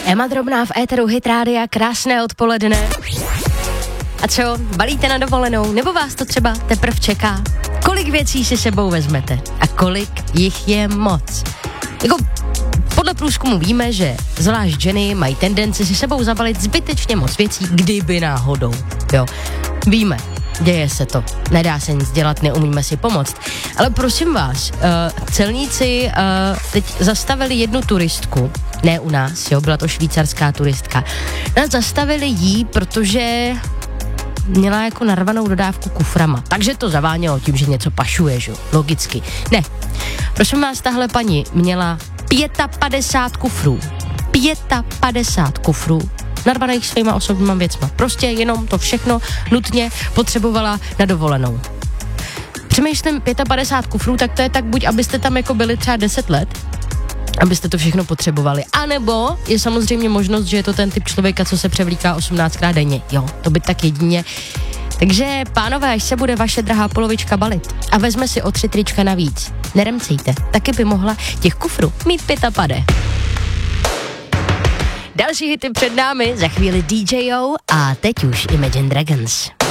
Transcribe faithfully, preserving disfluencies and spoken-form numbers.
Emma Drobná v éteru Hit Rádia, krásné odpoledne. A co, balíte na dovolenou, nebo vás to třeba teprv čeká? Kolik věcí si sebou vezmete a kolik jich je moc? Jako podle průzkumu víme, že zvlášť ženy mají tendenci si sebou zabalit zbytečně moc věcí, kdyby náhodou, jo. Víme, děje se to, nedá se nic dělat, neumíme si pomoct. Ale prosím vás, uh, celníci uh, teď zastavili jednu turistku, ne u nás, jo, byla to švýcarská turistka. Nás zastavili jí, protože měla jako narvanou dodávku kuframa, takže to zavánělo tím, že něco pašuje, že? Logicky. Ne, prosím vás, tahle paní měla padesát pět kufrů, padesát pět kufrů, narvaných svýma osobníma věcma. Prostě jenom to všechno nutně potřebovala na dovolenou. Přemýšlím, padesát pět kufrů, tak to je tak buď, abyste tam jako byli třeba deset let, abyste to všechno potřebovali. A nebo je samozřejmě možnost, že je to ten typ člověka, co se převlíká osmnáctkrát denně. Jo, to by tak jedině. Takže, pánové, až se bude vaše drahá polovička balit a vezme si o tři trička navíc, neremcejte, taky by mohla těch kufrů mít pětapade. Další hity před námi, za chvíli D J O a teď už Imagine Dragons.